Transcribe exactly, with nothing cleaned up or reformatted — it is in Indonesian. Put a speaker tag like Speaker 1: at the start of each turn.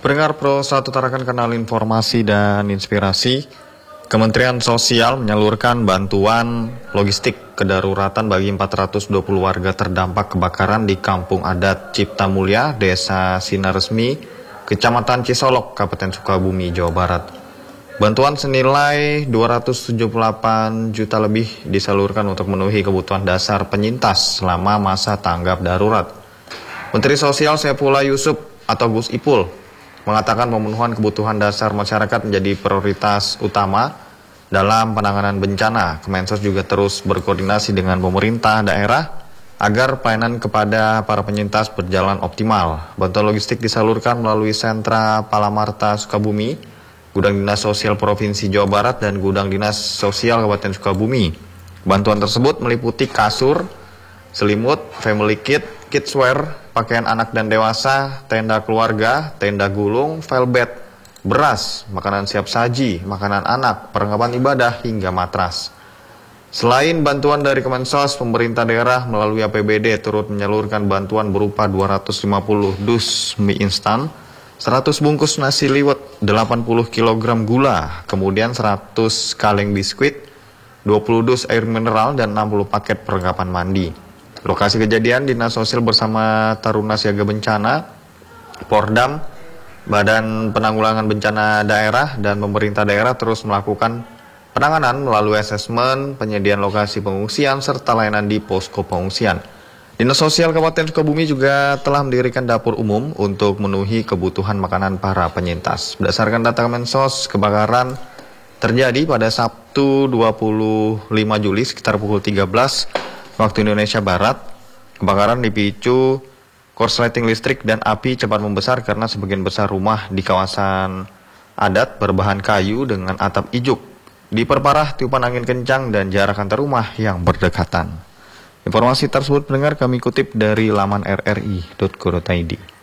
Speaker 1: Pendengar Pro satu tarakan kanal informasi dan inspirasi, Kementerian Sosial menyalurkan bantuan logistik kedaruratan bagi empat ratus dua puluh warga terdampak kebakaran di Kampung Adat Cipta Mulia, Desa Sinaresmi, Kecamatan Cisolok, Kabupaten Sukabumi, Jawa Barat. Bantuan senilai dua ratus tujuh puluh delapan juta lebih disalurkan untuk memenuhi kebutuhan dasar penyintas selama masa tanggap darurat. Menteri Sosial Saifullah Yusuf atau Gus Ipul mengatakan pemenuhan kebutuhan dasar masyarakat menjadi prioritas utama dalam penanganan bencana. Kemensos juga terus berkoordinasi dengan pemerintah daerah agar pelayanan kepada para penyintas berjalan optimal. Bantuan logistik disalurkan melalui sentra Palamarta Sukabumi, Gudang Dinas Sosial Provinsi Jawa Barat, dan Gudang Dinas Sosial Kabupaten Sukabumi. Bantuan tersebut meliputi kasur, selimut, family kit, kidswear, pakaian anak dan dewasa, tenda keluarga, tenda gulung, velvet, beras, makanan siap saji, makanan anak, perlengkapan ibadah, hingga matras. Selain bantuan dari Kemensos, pemerintah daerah melalui A P B D turut menyalurkan bantuan berupa dua ratus lima puluh dus mie instan, seratus bungkus nasi liwet, delapan puluh kilogram gula, kemudian seratus kaleng biskuit, dua puluh dus air mineral, dan enam puluh paket perlengkapan mandi. Lokasi kejadian, Dinas Sosial bersama Taruna Siaga Bencana, Pordam, Badan Penanggulangan Bencana Daerah, dan pemerintah daerah terus melakukan penanganan melalui asesmen, penyediaan lokasi pengungsian, serta layanan di posko pengungsian. Dinas Sosial Kabupaten Sukabumi juga telah mendirikan dapur umum untuk memenuhi kebutuhan makanan para penyintas. Berdasarkan data Kemensos, kebakaran terjadi pada Sabtu dua puluh lima Juli sekitar pukul tiga belas waktu Indonesia Barat. Kebakaran dipicu korsleting listrik dan api cepat membesar karena sebagian besar rumah di kawasan adat berbahan kayu dengan atap ijuk diperparah tiupan angin kencang dan jarak antar rumah yang berdekatan. Informasi tersebut pendengar kami kutip dari laman r r i titik co titik i d.